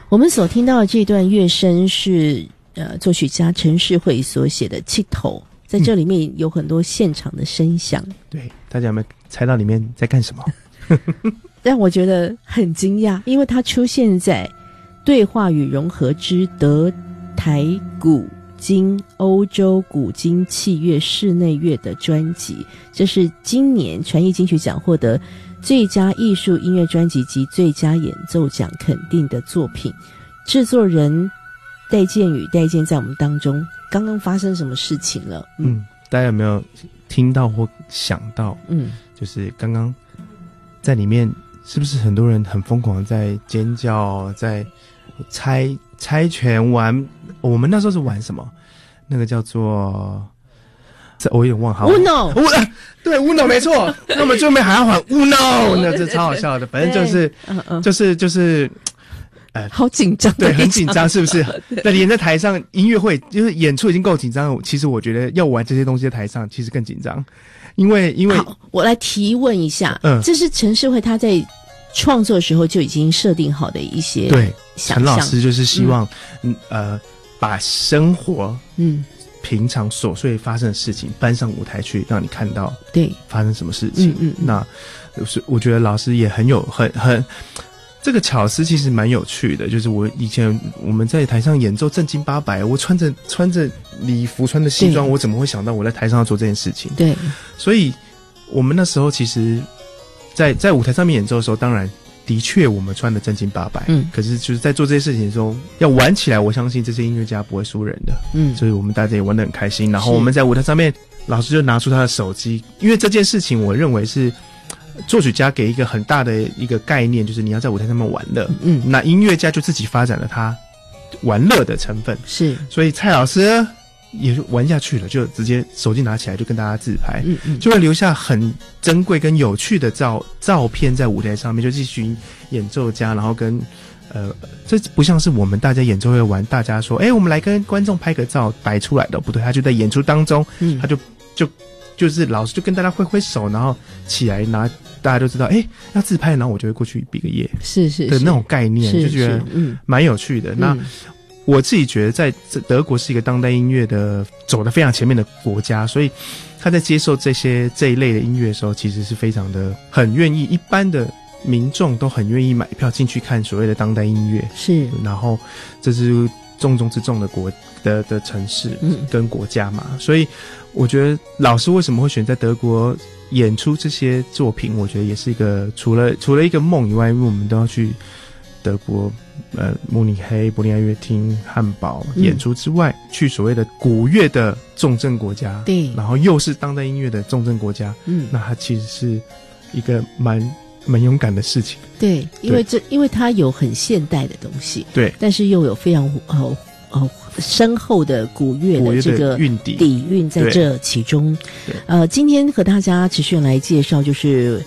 我们所听到的这段乐声是作曲家陈世慧所写的《气头》，在这里面有很多现场的声响。 对，大家有没有猜到里面在干什么？ 让我觉得很惊讶，因为它出现在对话与融合之德台古今欧洲古今器乐室内乐的专辑，这是今年传艺金曲奖获得最佳艺术音乐专辑及最佳演奏奖肯定的作品。制作人戴建宇，戴建在我们当中，刚刚发生什么事情了？ 大家有没有听到或想到？就是刚刚在里面，是不是很多人很疯狂在尖叫，在猜拳玩？我们那时候是玩什么？那个叫做，我有点忘了。 Uno， 对 Uno 没错。那我们最后面还要喊 Uno， 那这超好笑的。反正就是， 好紧张， 对，很紧张，是不是？那连在台上音乐会，就是演出已经够紧张了，其实我觉得要玩这些东西在台上，其实更紧张，因为好，我来提问一下，这是陈世慧他在创作的时候就已经设定好的一些对， 想象。 陈老师就是希望把生活平常琐碎发生的事情搬上舞台去，让你看到对发生什么事情。那我觉得老师也很这个巧思其实蛮有趣的，就是以前我们在台上演奏正经八百，我穿着礼服，穿着西装，我怎么会想到我在台上要做这件事情？对，所以我们那时候其实在舞台上面演奏的时候，当然的确我们穿的正经八百，可是就是在做这些事情的时候，要玩起来，我相信这些音乐家不会输人的，所以我们大家也玩得很开心。然后我们在舞台上面，老师就拿出他的手机，因为这件事情我认为是作曲家给一个很大的一个概念，就是你要在舞台上面玩乐，那音乐家就自己发展了他玩乐的成分，是，所以蔡老师也就玩下去了，就直接手机拿起来就跟大家自拍，就会留下很珍贵跟有趣的照片在舞台上面，就继续演奏家，然后跟这不像是我们大家演奏会玩，大家说我们来跟观众拍个照摆出来的，不对，他就在演出当中，他就是老师就跟大家挥挥手，然后起来拿，大家都知道要自拍，然后我就会过去比个耶，是的那种概念，就觉得蛮有趣的。那我自己觉得在德国是一个当代音乐的走得非常前面的国家，所以他在接受这一类的音乐的时候，其实是非常的很愿意，一般的民众都很愿意买票进去看所谓的当代音乐，是，然后这是重中之重的城市跟国家嘛，所以我觉得老师为什么会选在德国演出这些作品，我觉得也是一个除了一个梦以外，因为我们都要去德国慕尼黑、柏林爱乐厅、汉堡演出之外，去所谓的古乐的重镇国家，对，然后又是当代音乐的重镇国家，那它其实是一个蛮勇敢的事情。对，因为它有很现代的东西，对，但是又有非常深厚的古乐的这个底蕴在这其中。今天和大家持续来介绍就是